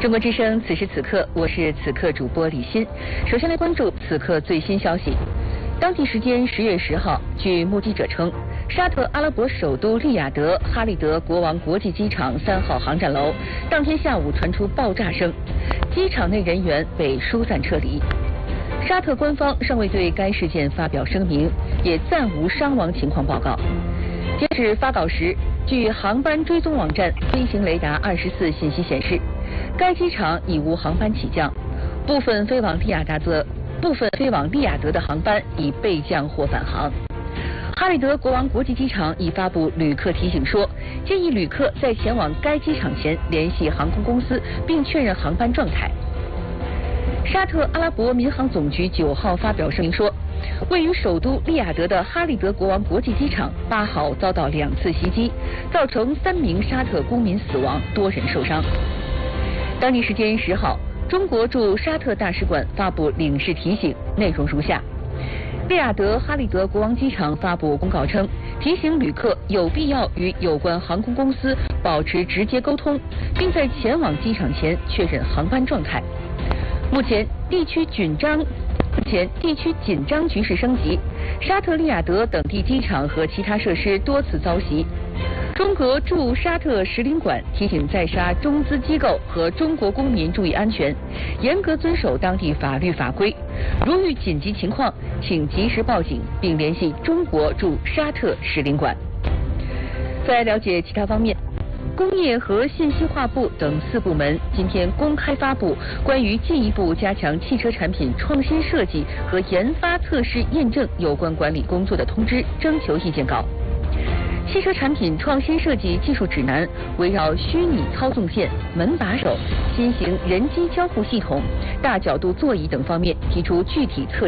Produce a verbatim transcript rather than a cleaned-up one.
中国之声，此时此刻，我是此刻主播李欣。首先来关注此刻最新消息。当地时间十月十号，据目击者称，沙特阿拉伯首都利雅得哈利德国王国际机场三号航站楼当天下午传出爆炸声，机场内人员被疏散撤离。沙特官方尚未对该事件发表声明，也暂无伤亡情况报告。截止发稿时，据航班追踪网站飞行雷达二十四信息显示，该机场已无航班起降，部分飞往利雅得的部分飞往利雅得的航班已备降或返航。哈利德国王国际机场已发布旅客提醒说，建议旅客在前往该机场前联系航空公司并确认航班状态。沙特阿拉伯民航总局九号发表声明说，位于首都利雅得的哈利德国王国际机场八号遭到两次袭击，造成三名沙特公民死亡，多人受伤。当地时间十号，中国驻沙特大使馆发布领事提醒，内容如下：利雅得哈利德国王机场发布公告称，提醒旅客有必要与有关航空公司保持直接沟通，并在前往机场前确认航班状态。目前地区紧张，目前地区紧张局势升级，沙特利雅得等地机场和其他设施多次遭袭。中国驻沙特使领馆提醒在沙中资机构和中国公民注意安全，严格遵守当地法律法规。如遇紧急情况，请及时报警，并联系中国驻沙特使领馆。在了解其他方面，工业和信息化部等四部门今天公开发布关于进一步加强汽车产品创新设计和研发、测试、验证有关管理工作的通知征求意见稿。汽车产品创新设计技术指南围绕虚拟操纵线、门把手、新型人机交互系统、大角度座椅等方面提出具体测